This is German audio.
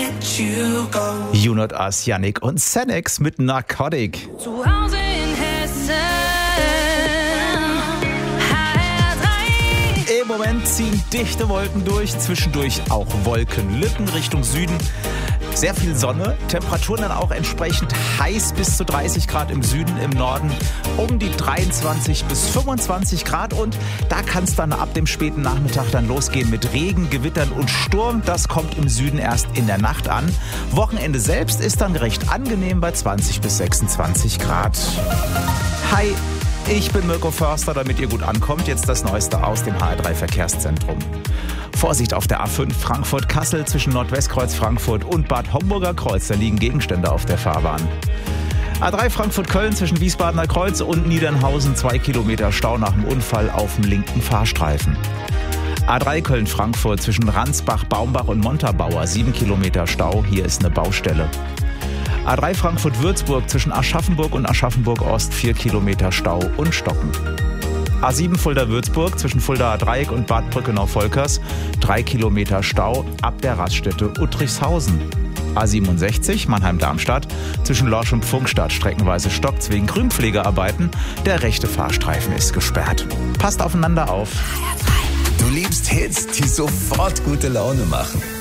let you go. You Not Us, Yannick und Senex mit Narcotic. Zu Hause in Hessen. HR3. Im Moment ziehen dichte Wolken durch, zwischendurch auch Wolkenlücken Richtung Süden. Sehr viel Sonne, Temperaturen dann auch entsprechend heiß, bis zu 30 Grad im Süden, im Norden um die 23 bis 25 Grad. Und da kann es dann ab dem späten Nachmittag dann losgehen mit Regen, Gewittern und Sturm. Das kommt im Süden erst in der Nacht an. Wochenende selbst ist dann recht angenehm bei 20 bis 26 Grad. Hi, ich bin Mirko Förster, damit ihr gut ankommt. Jetzt das Neueste aus dem HR3 Verkehrszentrum. Vorsicht auf der A5 Frankfurt-Kassel zwischen Nordwestkreuz Frankfurt und Bad Homburger Kreuz. Da liegen Gegenstände auf der Fahrbahn. A3 Frankfurt-Köln zwischen Wiesbadener Kreuz und Niedernhausen. 2 Kilometer Stau nach dem Unfall auf dem linken Fahrstreifen. A3 Köln-Frankfurt zwischen Ransbach, Baumbach und Montabaur. 7 Kilometer Stau. Hier ist eine Baustelle. A3 Frankfurt-Würzburg zwischen Aschaffenburg und Aschaffenburg-Ost. 4 Kilometer Stau und Stocken. A7 Fulda-Würzburg zwischen Fuldaer Dreieck und Bad Brückenau-Volkers. 3 Kilometer Stau ab der Raststätte Uttrichshausen. A67 Mannheim-Darmstadt zwischen Lorsch und Pfungstadt. Streckenweise stockt's wegen Grünpflegearbeiten. Der rechte Fahrstreifen ist gesperrt. Passt aufeinander auf. Du liebst Hits, die sofort gute Laune machen.